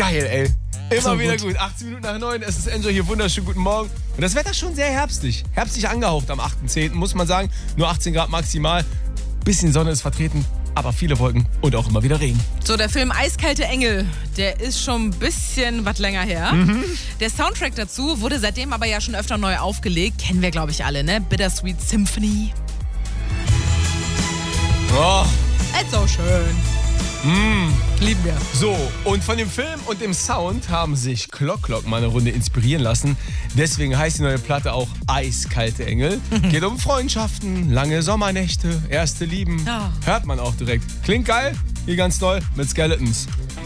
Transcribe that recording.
Geil, ey. Immer So wieder gut. gut. 18 Minuten nach 9, es ist Enjoy hier. Wunderschönen guten Morgen. Und das Wetter schon sehr herbstlich. Herbstlich angehaucht am 8.10., muss man sagen. Nur 18 Grad maximal. Bisschen Sonne ist vertreten, aber viele Wolken und auch immer wieder Regen. So, der Film Eiskalte Engel, der ist schon ein bisschen was länger her. Der Soundtrack dazu wurde seitdem aber ja schon öfter neu aufgelegt. Kennen wir, glaube ich, alle, ne? Bittersweet Symphony. Oh. Ist so schön. Lieben wir. So, und von dem Film und dem Sound haben sich Clock Clock mal eine Runde inspirieren lassen. Deswegen heißt die neue Platte auch Eiskalte Engel. Geht um Freundschaften, lange Sommernächte, erste Lieben. Ja. Hört man auch direkt. Klingt geil, hier ganz doll mit Skeletons.